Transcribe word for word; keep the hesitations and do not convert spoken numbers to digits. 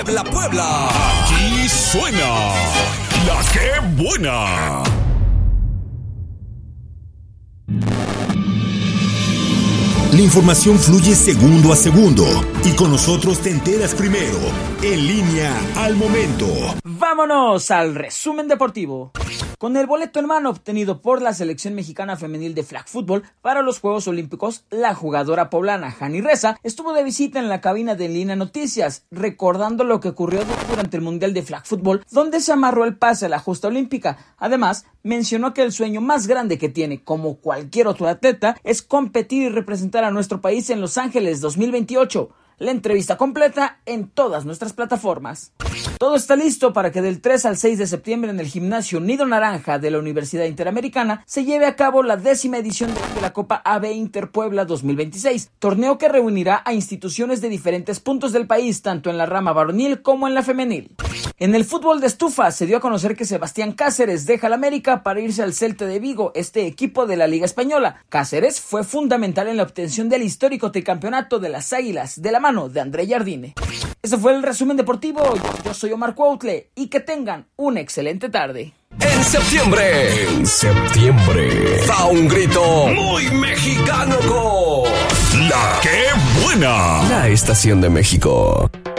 La Puebla. Aquí suena La Que Buena. La información fluye segundo a segundo y con nosotros te enteras primero. En línea al momento. Vámonos al resumen deportivo. Con el boleto en mano obtenido por la selección mexicana femenil de flag football para los Juegos Olímpicos, la jugadora poblana Jani Reza estuvo de visita en la cabina de En Línea Noticias, recordando lo que ocurrió durante el Mundial de Flag Football, donde se amarró el pase a la justa olímpica. Además, mencionó que el sueño más grande que tiene, como cualquier otro atleta, es competir y representar a nuestro país en Los Ángeles dos mil veintiocho. La entrevista completa en todas nuestras plataformas. Todo está listo para que del tres al seis de septiembre en el gimnasio Nido Naranja de la Universidad Interamericana se lleve a cabo la décima edición de la Copa A B Interpuebla dos mil veintiséis, torneo que reunirá a instituciones de diferentes puntos del país, tanto en la rama varonil como en la femenil. En el fútbol de estufa se dio a conocer que Sebastián Cáceres deja el América para irse al Celta de Vigo, este equipo de la Liga Española. Cáceres fue fundamental en la obtención del histórico tricampeonato de las Águilas de la mano de André Jardine. Ese fue el resumen deportivo. Yo soy Omar Cuautle y que tengan una excelente tarde. En septiembre, en septiembre, da un grito muy mexicano con La Que Buena, la estación de México.